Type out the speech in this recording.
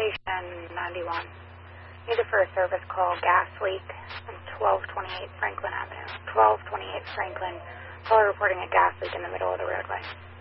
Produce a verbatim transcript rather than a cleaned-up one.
Station ninety-one. Needed for a service call, gas leak on twelve twenty-eight Franklin Avenue. twelve twenty-eight Franklin. Caller reporting a gas leak in the middle of the roadway.